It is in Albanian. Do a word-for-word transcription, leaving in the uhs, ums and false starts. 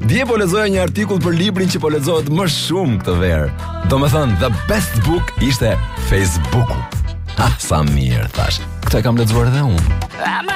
Dje po lexoja një artikull për librin që po lexohet më shumë këtë verë. Domethënë, the best book ishte Facebooku. Ah, sa mirë, thash. Këtë e kam lexuar edhe unë.